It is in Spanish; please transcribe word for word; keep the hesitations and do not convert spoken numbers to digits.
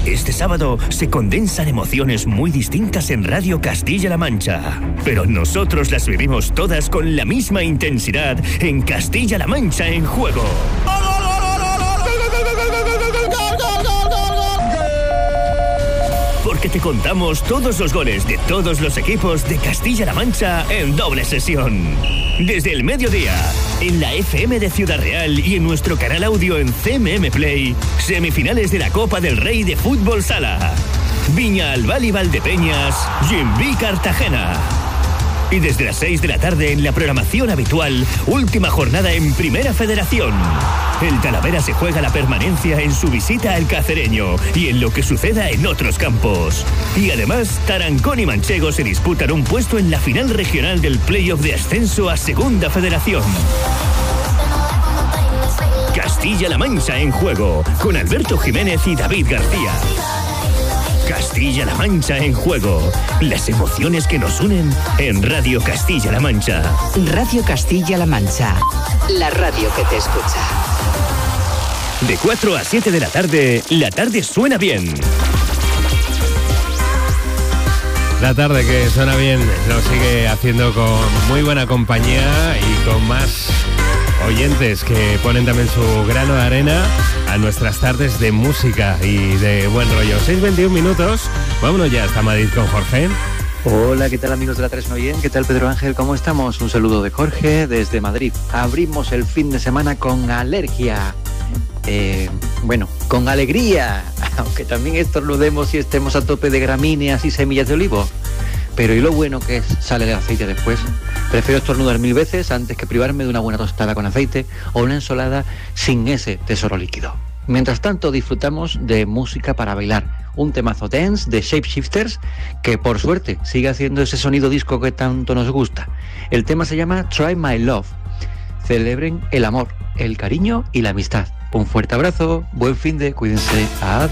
Este sábado se condensan emociones muy distintas en Radio Castilla-La Mancha, pero nosotros las vivimos todas con la misma intensidad en Castilla-La Mancha en Juego. Porque te contamos todos los goles de todos los equipos de Castilla-La Mancha en doble sesión. Desde el mediodía, en la F M de Ciudad Real y en nuestro canal audio en C M M Play, semifinales de la Copa del Rey de Fútbol Sala. Viña Albal y Valdepeñas, Gimbi Cartagena. Y desde las seis de la tarde en la programación habitual, última jornada en Primera Federación. El Talavera se juega la permanencia en su visita al Cacereño y en lo que suceda en otros campos. Y además, Tarancón y Manchego se disputan un puesto en la final regional del playoff de ascenso a Segunda Federación. Castilla-La Mancha en Juego, con Alberto Jiménez y David García. Castilla-La Mancha en Juego. Las emociones que nos unen en Radio Castilla-La Mancha. Radio Castilla-La Mancha. La radio que te escucha. De cuatro a siete de la tarde, la tarde suena bien. La tarde que suena bien lo sigue haciendo con muy buena compañía y con más oyentes que ponen también su grano de arena a nuestras tardes de música y de buen rollo. seis veintiún minutos, vámonos ya hasta Madrid con Jorge. Hola, ¿qué tal amigos de la tres Noyen? ¿Qué tal Pedro Ángel? ¿Cómo estamos? Un saludo de Jorge desde Madrid. Abrimos el fin de semana con alergia. Eh, bueno, con alegría, aunque también estornudemos y estemos a tope de gramíneas y semillas de olivo. Pero ¿y lo bueno que es? Sale el aceite después. Prefiero estornudar mil veces antes que privarme de una buena tostada con aceite o una ensalada sin ese tesoro líquido. Mientras tanto, disfrutamos de música para bailar. Un temazo dance de Shapeshifters que, por suerte, sigue haciendo ese sonido disco que tanto nos gusta. El tema se llama Try My Love. Celebren el amor, el cariño y la amistad. Un fuerte abrazo, buen fin de, cuídense. Adiós.